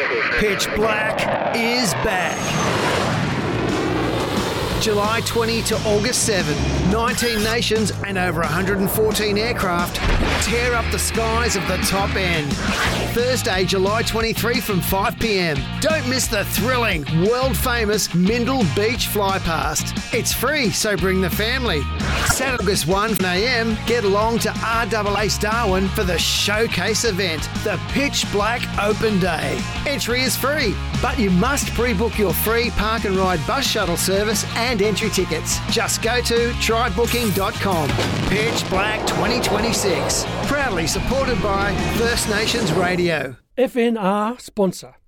Pitch Black is back. July 20 to August 7, 19 nations and over 114 aircraft tear up the skies of the top end. Thursday, July 23 from 5 p.m. Don't miss the thrilling, world-famous Mindle Beach Flypast. It's free, so bring the family. Saturday, August 1 a.m, get along to RAA's Darwin for the showcase event, the Pitch Black Open Day. Entry is free, but you must pre-book your free park and ride bus shuttle service and entry tickets. Just go to trybooking.com. Pitch Black 2026. Proudly supported by First Nations Radio. FNR sponsor.